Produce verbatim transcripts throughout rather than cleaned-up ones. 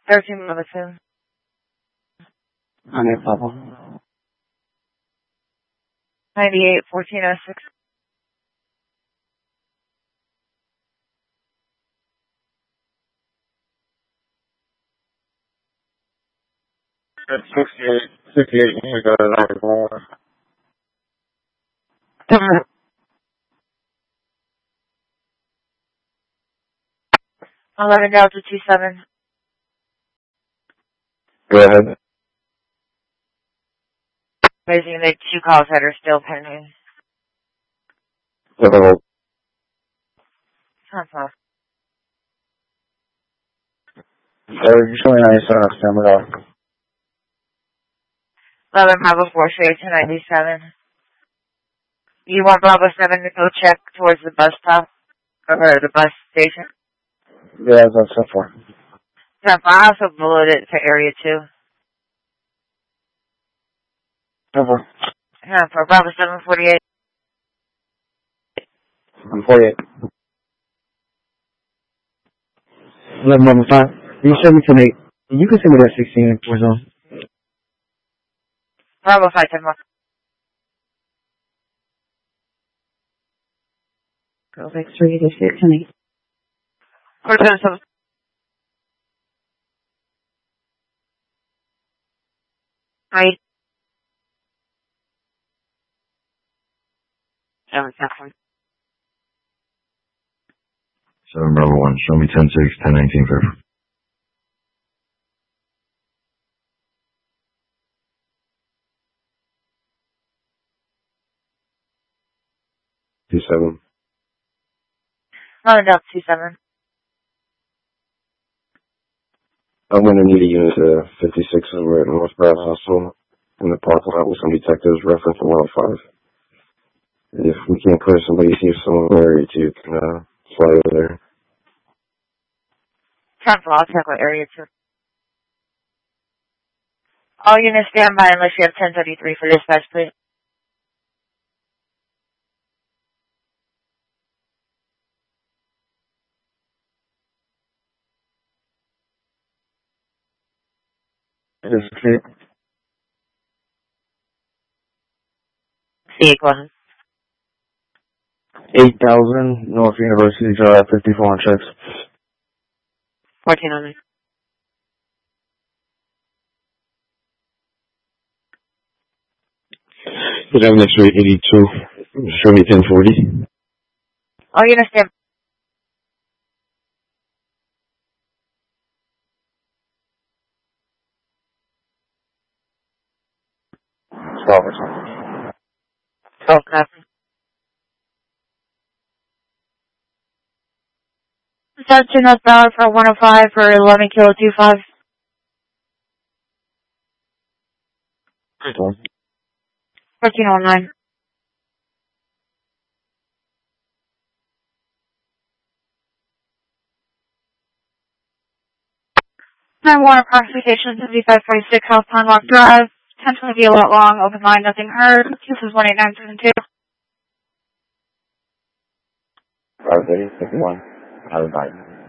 thirteen Bravo two. On your Papa. ninety-eight fourteen oh six. It's sixty-eight, sixty-eight, you got it out of the eleven Delta two seven. Go ahead. Raising the two calls that are still pending. Hello. Sounds off. Sorry, you're showing ninety-seven on camera. eleven Bravo four straight to ninety-seven. You want Bravo seven to go check towards the bus stop? Or the bus station? Yeah, that's so far. So I also bullet it to area two. Over. Yeah, for Bravo seven forty-eight. I'm forty-eight. eleven Bravo five. You send me to eight. You can send me that sixteen in four zone. Bravo five ten one. Go back three to six and eight. Quarter ten seven. Right. Seven seven. Seven Bravo one. Show me ten six, ten nineteen fifth. Two seven. eleven Delta two seven. I'm going to need a unit to fifty-six over at North Brad Hospital in the parking lot with some detectives reference one oh five. And if we can't clear somebody, see if someone in the area two can uh, fly over there. Ten four, I'll check with area two. All units stand by unless you have ten thirty-three for dispatch, please. It is clear. See, go ahead. eight thousand North University Drive, fifty-four on checks. fourteen oh nine. Good have next rate eighty-two. Show me ten forty. All units stand Stop. by. Copy. Attention northbound for one oh five for eleven kilo two five. fourteen oh nine. nine one approximation seventy-five forty-six South Pine Walk Drive. Potentially be a lot long. Open line, nothing heard. This is one eight nine seven two. five thirty, fifty-one. Have a bite.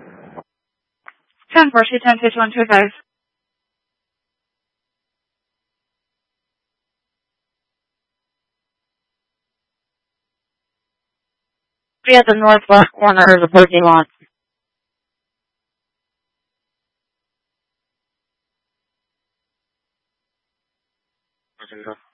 ten four, ten fifty-one two five. Be at the northwest corner of the parking lot. Okay.